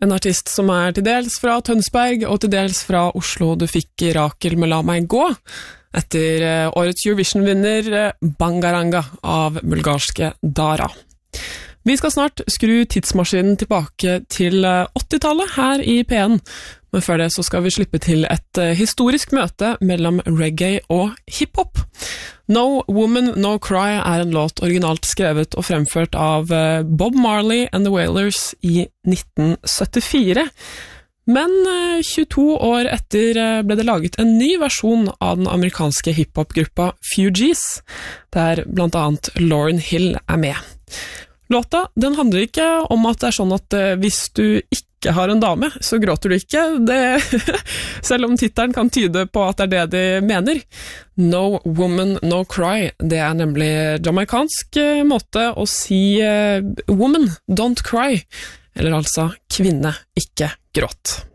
En artist som til dels fra Tønsberg og til dels fra Oslo. Du fikk Rakel med La meg gå, etter årets Eurovision-vinner Bangaranga av bulgarske Dara. Vi skal snart skru tidsmaskinen tilbake til 80-tallet her i P1, men før det så skal vi slippe til et historisk møte mellom reggae og hiphop. No Woman, No Cry en låt originalt skrevet og fremført av Bob Marley and the Wailers i 1974. Men 22 år etter ble det laget en ny versjon av den amerikanske hiphop-gruppa Fugees, der blant annet Lauryn Hill med. Låta, den handler ikke om at det sånn at hvis du ikke har en dame, så gråter du ikke. Selv om titelen kan tyde på at det det de mener. No Woman, No Cry. Det nemlig jamaikansk måte å si woman, don't cry. Eller altså kvinne, ikke gråt.